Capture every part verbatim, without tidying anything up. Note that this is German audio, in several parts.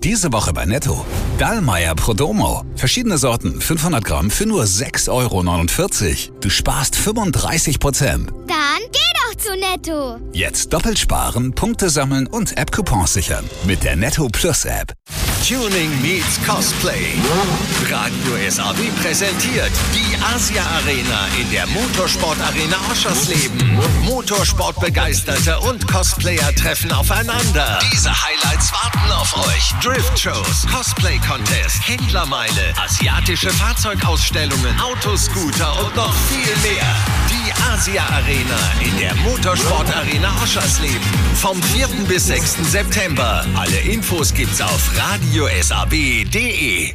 Diese Woche bei Netto. Dallmayr Prodomo. Verschiedene Sorten, fünfhundert Gramm für nur sechs Euro neunundvierzig. Du sparst fünfunddreißig Prozent. Dann geh doch zu Netto. Jetzt doppelt sparen, Punkte sammeln und App-Coupons sichern. Mit der Netto Plus App. Tuning meets Cosplay. Radio S A W präsentiert die Asia Arena in der Motorsport Arena Oschersleben. Motorsportbegeisterte und Cosplayer treffen aufeinander. Diese Highlights warten auf euch. Drift-Shows, Cosplay-Contest, Händlermeile, asiatische Fahrzeugausstellungen, Autoscooter und noch viel mehr. Die Asia Arena in der Motorsport Arena Oschersleben. Vom vierten bis sechsten September. Alle Infos gibt's auf radio S A B punkt de.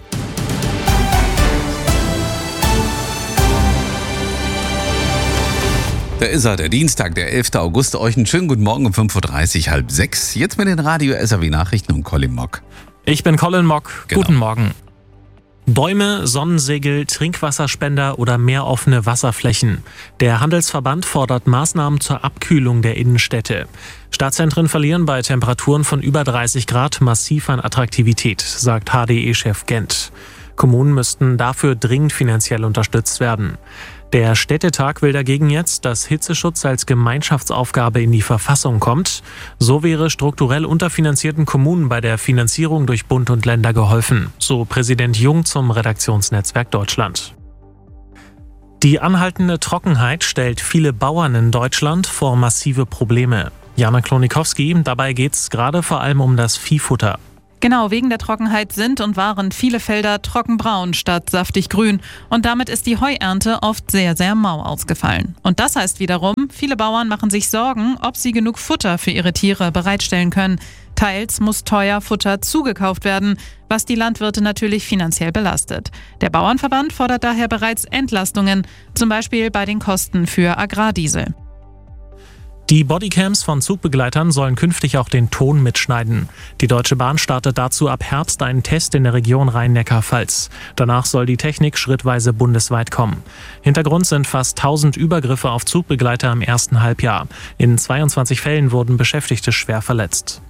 Da ist er, der Dienstag, der elfter August. Euch einen schönen guten Morgen um fünf Uhr dreißig, halb sechs. Jetzt mit den Radio S A W Nachrichten und Colin Mock. Ich bin Colin Mock. Genau. Guten Morgen. Bäume, Sonnensegel, Trinkwasserspender oder mehr offene Wasserflächen. Der Handelsverband fordert Maßnahmen zur Abkühlung der Innenstädte. Stadtzentren verlieren bei Temperaturen von über dreißig Grad massiv an Attraktivität, sagt H D E-Chef Gent. Kommunen müssten dafür dringend finanziell unterstützt werden. Der Städtetag will dagegen jetzt, dass Hitzeschutz als Gemeinschaftsaufgabe in die Verfassung kommt. So wäre strukturell unterfinanzierten Kommunen bei der Finanzierung durch Bund und Länder geholfen, so Präsident Jung zum Redaktionsnetzwerk Deutschland. Die anhaltende Trockenheit stellt viele Bauern in Deutschland vor massive Probleme. Jana Klonikowski, dabei geht es gerade vor allem um das Viehfutter. Genau, wegen der Trockenheit sind und waren viele Felder trockenbraun statt saftig grün. Und damit ist die Heuernte oft sehr, sehr mau ausgefallen. Und das heißt wiederum, viele Bauern machen sich Sorgen, ob sie genug Futter für ihre Tiere bereitstellen können. Teils muss teuer Futter zugekauft werden, was die Landwirte natürlich finanziell belastet. Der Bauernverband fordert daher bereits Entlastungen, zum Beispiel bei den Kosten für Agrardiesel. Die Bodycams von Zugbegleitern sollen künftig auch den Ton mitschneiden. Die Deutsche Bahn startet dazu ab Herbst einen Test in der Region Rhein-Neckar-Pfalz. Danach soll die Technik schrittweise bundesweit kommen. Hintergrund sind fast tausend Übergriffe auf Zugbegleiter im ersten Halbjahr. In zweiundzwanzig Fällen wurden Beschäftigte schwer verletzt.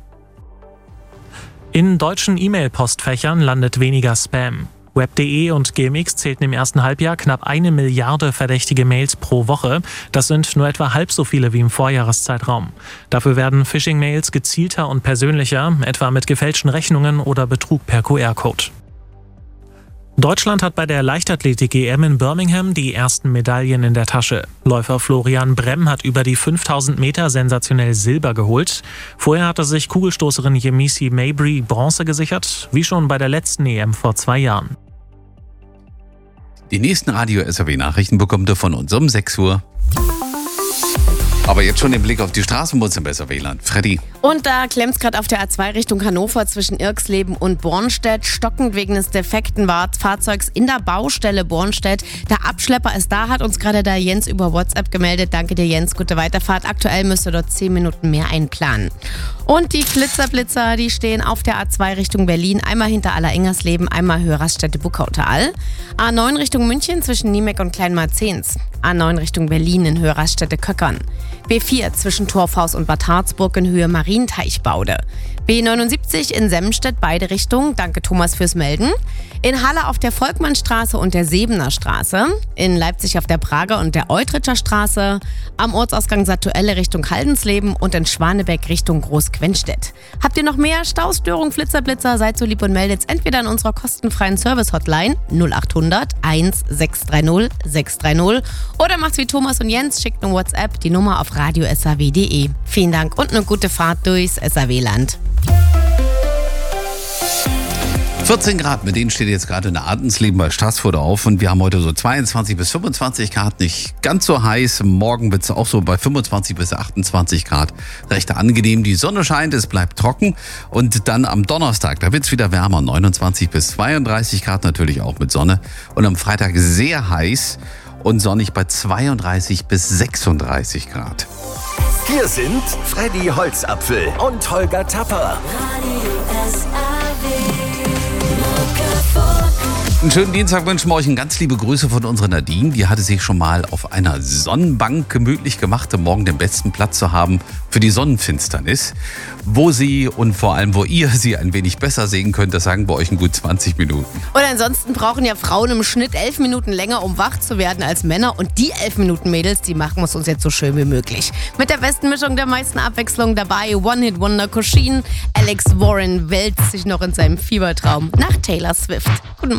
In deutschen E-Mail-Postfächern landet weniger Spam. web punkt de und G M X zählten im ersten Halbjahr knapp eine Milliarde verdächtige Mails pro Woche. Das sind nur etwa halb so viele wie im Vorjahreszeitraum. Dafür werden Phishing-Mails gezielter und persönlicher, etwa mit gefälschten Rechnungen oder Betrug per Q R-Code. Deutschland hat bei der Leichtathletik-E M in Birmingham die ersten Medaillen in der Tasche. Läufer Florian Bremm hat über die fünftausend Meter sensationell Silber geholt. Vorher hatte sich Kugelstoßerin Yemisi Mabry Bronze gesichert, wie schon bei der letzten E M vor zwei Jahren. Die nächsten Radio S A W Nachrichten bekommt ihr von uns um sechs Uhr. Aber jetzt schon den Blick auf die Straßenbahn im S A W-Land. Freddy. Und da klemmt es gerade auf der A zwei Richtung Hannover zwischen Irxleben und Bornstedt. Stockend wegen des defekten Fahrzeugs in der Baustelle Bornstedt. Der Abschlepper ist da, hat uns gerade der Jens über WhatsApp gemeldet. Danke dir, Jens. Gute Weiterfahrt. Aktuell müsst ihr dort zehn Minuten mehr einplanen. Und die Flitzerblitzer, die stehen auf der A zwei Richtung Berlin. Einmal hinter Allerengersleben, einmal höher Raststätte Buckautal. A neun Richtung München zwischen Niemek und Kleinmarzens. A neun Richtung Berlin in Höhe Raststätte Köckern. B vier zwischen Torfhaus und Bad Harzburg in Höhe Marienteichbaude. B neunundsiebzig in Semmenstedt, beide Richtungen. Danke Thomas fürs Melden. In Halle auf der Volkmannstraße und der Sebener Straße. In Leipzig auf der Prager und der Eutritscher Straße. Am Ortsausgang Satuelle Richtung Haldensleben und in Schwanebeck Richtung Großquenstedt. Habt ihr noch mehr Staustörung, Flitzerblitzer? Seid so lieb und meldet entweder in unserer kostenfreien Service-Hotline null acht hundert eins sechs drei null sechs drei null oder macht's wie Thomas und Jens, schickt eine WhatsApp, die Nummer auf radio S A W punkt de. Vielen Dank und eine gute Fahrt durchs S A W-Land. vierzehn Grad, mit denen steht jetzt gerade in der Adensleben bei Straßfurt auf und wir haben heute so zweiundzwanzig bis fünfundzwanzig Grad, nicht ganz so heiß. Morgen wird es auch so bei fünfundzwanzig bis achtundzwanzig Grad recht angenehm. Die Sonne scheint, es bleibt trocken und dann am Donnerstag, da wird es wieder wärmer, neunundzwanzig bis zweiunddreißig Grad natürlich auch mit Sonne und am Freitag sehr heiß und sonnig bei zweiunddreißig bis sechsunddreißig Grad. Hier sind Freddy Holzapfel und Holger Tapper. Radio S A W. Einen schönen Dienstag wünschen wir euch und ganz liebe Grüße von unserer Nadine. Die hatte sich schon mal auf einer Sonnenbank gemütlich gemacht, um morgen den besten Platz zu haben für die Sonnenfinsternis. Wo sie und vor allem wo ihr sie ein wenig besser sehen könnt, das sagen wir euch in gut zwanzig Minuten. Und ansonsten brauchen ja Frauen im Schnitt elf Minuten länger, um wach zu werden als Männer. Und die elf Minuten, Mädels, die machen es uns jetzt so schön wie möglich. Mit der besten Mischung der meisten Abwechslung dabei. One-Hit-Wonder Kosheen. Alex Warren wälzt sich noch in seinem Fiebertraum nach Taylor Swift. Guten Morgen.